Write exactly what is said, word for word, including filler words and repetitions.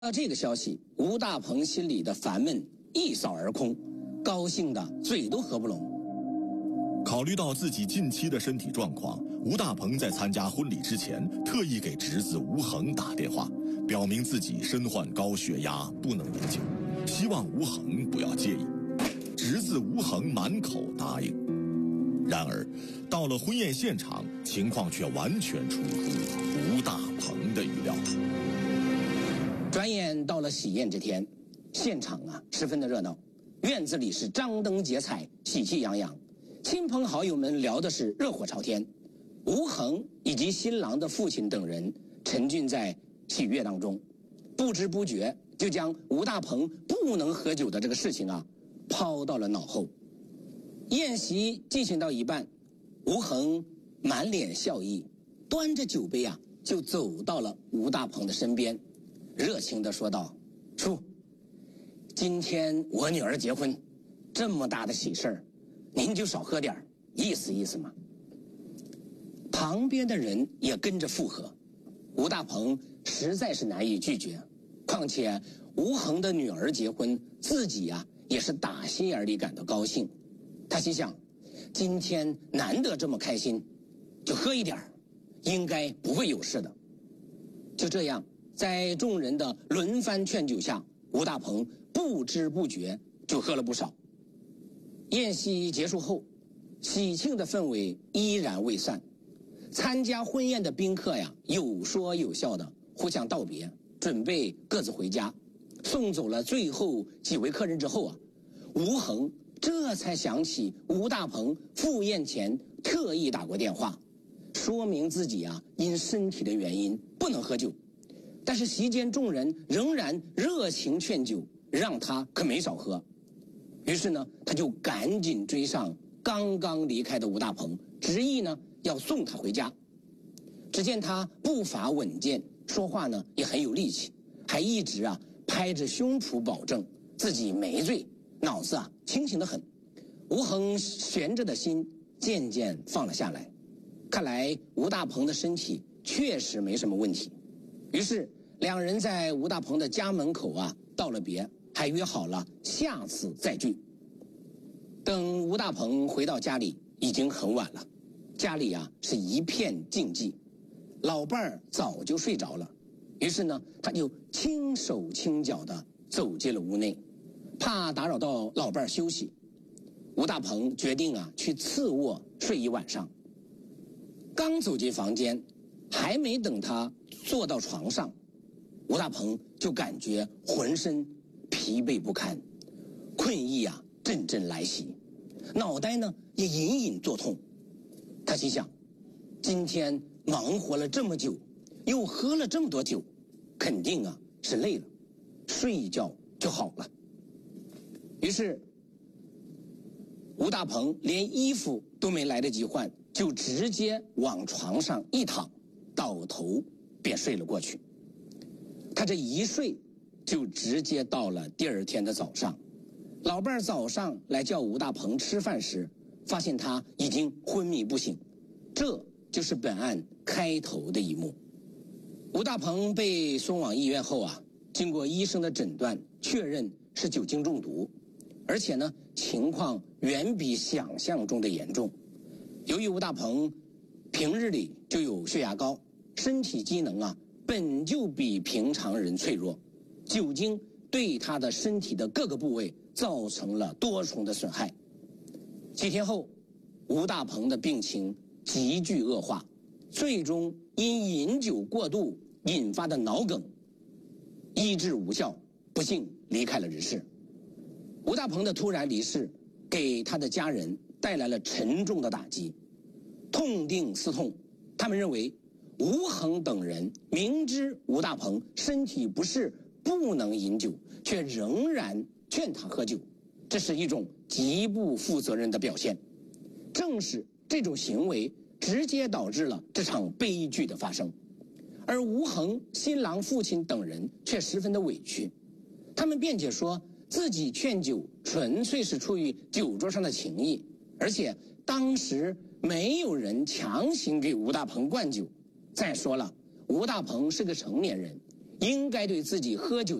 到这个消息，吴大鹏心里的烦闷一扫而空，高兴的嘴都合不拢。 考虑到自己近期的身体状况，吴大鹏在参加婚礼之前特意给侄子吴恒打电话，表明自己身患高血压，不能饮酒，希望吴恒不要介意。侄子吴恒满口答应。然而到了婚宴现场，情况却完全出乎吴大鹏的预料。 转眼到了喜宴这天，现场啊十分的热闹，院子里是张灯结彩，喜气洋洋，亲朋好友们聊的是热火朝天。吴恒以及新郎的父亲等人沉浸在喜悦当中，不知不觉就将吴大鹏不能喝酒的这个事情啊抛到了脑后。宴席进行到一半，吴恒满脸笑意，端着酒杯啊就走到了吴大鹏的身边，热情地说道：“叔，今天我女儿结婚，这么大的喜事儿，您就少喝点，意思意思嘛。”旁边的人也跟着附和，吴大鹏实在是难以拒绝，况且吴恒的女儿结婚，自己呀、啊、也是打心眼里感到高兴。他心想，今天难得这么开心，就喝一点，应该不会有事的。就这样，在众人的轮番劝酒下，吴大鹏不知不觉就喝了不少。宴席结束后，喜庆的氛围依然未散。参加婚宴的宾客呀，有说有笑的互相道别，准备各自回家。送走了最后几位客人之后啊，吴恒这才想起吴大鹏赴宴前特意打过电话，说明自己啊因身体的原因不能喝酒。但是席间众人仍然热情劝酒，让他可没少喝。于是呢，他就赶紧追上刚刚离开的吴大鹏，执意呢要送他回家。只见他步伐稳健，说话呢也很有力气，还一直啊拍着胸脯保证自己没醉，脑子啊清醒得很。吴恒悬着的心渐渐放了下来，看来吴大鹏的身体确实没什么问题。于是两人在吴大鹏的家门口啊道了别，还约好了下次再聚。等吴大鹏回到家里，已经很晚了，家里啊是一片静寂，老伴儿早就睡着了。于是呢，他就轻手轻脚地走进了屋内，怕打扰到老伴儿休息。吴大鹏决定啊去次卧睡一晚上。刚走进房间，还没等他坐到床上，吴大鹏就感觉浑身疲惫不堪，困意啊阵阵来袭，脑袋呢也隐隐作痛。他心想，今天忙活了这么久，又喝了这么多酒，肯定啊是累了，睡一觉就好了。于是吴大鹏连衣服都没来得及换，就直接往床上一躺，倒头便睡了过去。他这一睡就直接到了第二天的早上。老伴儿早上来叫吴大鹏吃饭时，发现他已经昏迷不醒。这就是本案开头的一幕。吴大鹏被送往医院后啊，经过医生的诊断，确认是酒精中毒，而且呢情况远比想象中的严重。由于吴大鹏平日里就有血压高，身体机能啊本就比平常人脆弱，酒精对他的身体的各个部位造成了多重的损害。几天后，吴大鹏的病情急剧恶化，最终因饮酒过度引发的脑梗医治无效，不幸离开了人世。吴大鹏的突然离世给他的家人带来了沉重的打击，痛定思痛，他们认为吴恒等人明知吴大鹏身体不适不能饮酒，却仍然劝他喝酒，这是一种极不负责任的表现。正是这种行为直接导致了这场悲剧的发生。而吴恒、新郎父亲等人却十分的委屈，他们辩解说自己劝酒纯粹是出于酒桌上的情谊，而且当时没有人强行给吴大鹏灌酒。再说了，吴大鹏是个成年人， 应该对自己喝酒